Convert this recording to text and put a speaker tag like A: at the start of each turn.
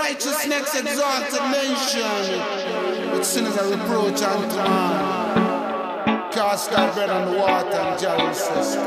A: Righteousness exalted nation, but sinners are reproach unto man. Cast our bread on the water and Jerusalem.